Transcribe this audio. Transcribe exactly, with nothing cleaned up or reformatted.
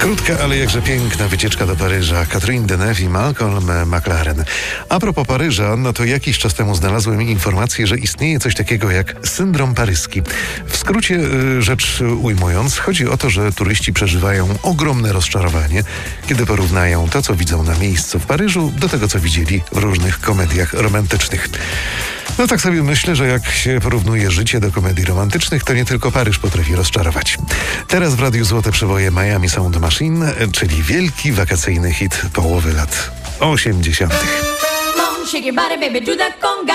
Krótka, ale jakże piękna wycieczka do Paryża. Catherine Deneuve i Malcolm McLaren. A propos Paryża, no to jakiś czas temu znalazłem informację, że istnieje coś takiego jak syndrom paryski. W skrócie y, rzecz ujmując, chodzi o to, że turyści przeżywają ogromne rozczarowanie, kiedy porównają to, co widzą na miejscu w Paryżu, do tego, co widzieli w różnych komediach romantycznych. No tak sobie myślę, że jak się porównuje życie do komedii romantycznych, to nie tylko Paryż potrafi rozczarować. Teraz w Radiu Złote Przeboje Miami Sound Machine, czyli wielki wakacyjny hit połowy lat osiemdziesiątych.